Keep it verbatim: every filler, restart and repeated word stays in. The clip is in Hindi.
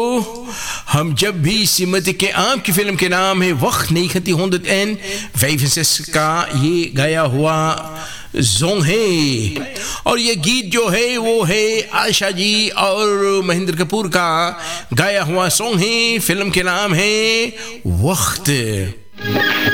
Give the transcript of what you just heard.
हम जब भी श्रीमती के आम की फिल्म के नाम है वक्त नहीं खती हंड्रेड का ये गाया हुआ जोंग है, और ये गीत जो है वो है आशा जी और महेंद्र कपूर का गाया हुआ सॉन्ग है। फिल्म के नाम है वक्त।